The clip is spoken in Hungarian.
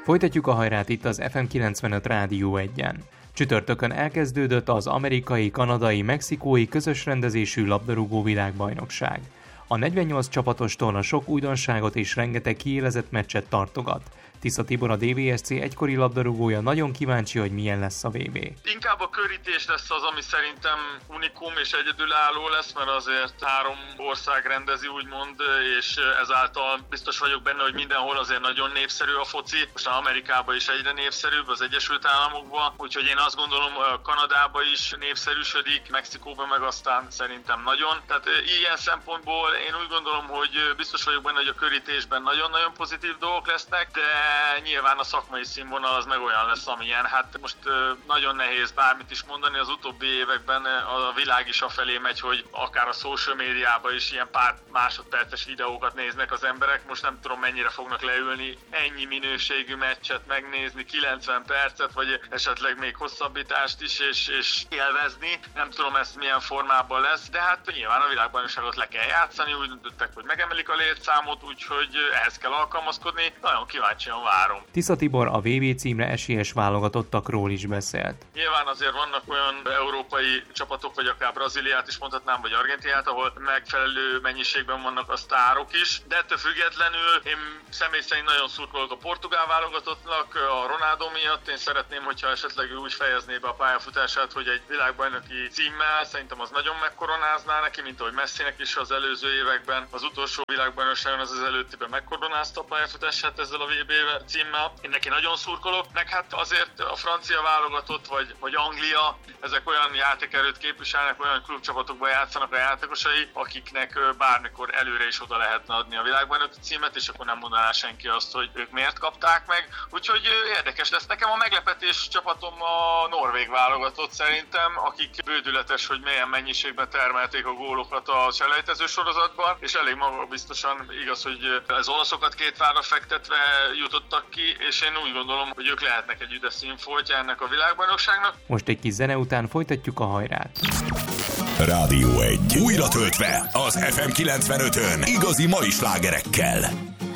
Folytatjuk a hajrát itt az FM 95 Rádió 1-en. Csütörtökön elkezdődött az amerikai, kanadai, mexikói közös rendezésű labdarúgó világbajnokság. A 48 csapatos torna sok újdonságot és rengeteg kiélezett meccset tartogat. Tisza Tibor, a DVSC egykori labdarúgója nagyon kíváncsi, hogy milyen lesz a VB. Inkább a körítés lesz az, ami szerintem unikum és egyedülálló lesz, mert azért 3 ország rendezi úgymond, és ezáltal biztos vagyok benne, hogy mindenhol azért nagyon népszerű a foci. Most Amerikában is egyre népszerűbb, az Egyesült Államokban, úgyhogy én azt gondolom, Kanadában is népszerűsödik, Mexikóban meg aztán szerintem nagyon. Tehát ilyen szempontból én úgy gondolom, hogy biztos vagyok benne, hogy a körítésben nagyon-nagyon pozitív dolgok lesznek, de nyilván a szakmai színvonal az meg olyan lesz, amilyen. Hát most nagyon nehéz bármit is mondani, az utóbbi években a világ is afelé megy, hogy akár a social médiában is ilyen pár másodperces videókat néznek az emberek. Most nem tudom, mennyire fognak leülni ennyi minőségű meccset megnézni, 90 percet, vagy esetleg még hosszabbítást is, és élvezni. Nem tudom, ez milyen formában lesz, de hát nyilván a világbajnokságot le kell játszani, úgy döntöttek, hogy megemelik a létszámot, úgyhogy ehhez kell alkalmazkodni. Nagyon kíváncsian várom. Tisza Tibor a VB címre esélyes válogatottakról is beszélt. Nyilván azért vannak olyan európai csapatok, vagy akár Brazíliát is mondhatnám, vagy Argentinát, ahol megfelelő mennyiségben vannak a sztárok is, de ettől függetlenül én személy szerint nagyon szurkolok a portugál válogatottnak, a Ronaldo miatt. Én szeretném, hogyha esetleg ő úgy fejezné be a pályafutását, hogy egy világbajnoki címmel, szerintem az nagyon megkoronázná neki, mint ahogy Messinek is az előző években. Az utolsó világbajnokságon az előttiben megkoronázta a pályafutását ezzel a VB címmel. Én neki nagyon szurkolok, meg hát azért a francia válogatott, vagy Anglia, ezek olyan játékerőt képviselnek, olyan klubcsapatokban játszanak a játékosai, akiknek bármikor előre is oda lehetne adni a világbajnoki címet, és akkor nem mondaná senki azt, hogy ők miért kapták meg. Úgyhogy érdekes lesz. Nekem a meglepetés csapatom a norvég válogatott szerintem, akik bődületes, hogy milyen mennyiségben termelték a gólokat a selejtező sorozatban, és elég magabiztosan, igaz, hogy az olaszokat két várra fektetve jutottak ki, és én úgy gondolom, hogy ők lehetnek egy üdes színfoltja ennek a világbajnokságnak. Most egy kis zene után folytatjuk a hajrát. Rádió 1. Újra töltve az FM 95-ön igazi mai slágerekkel.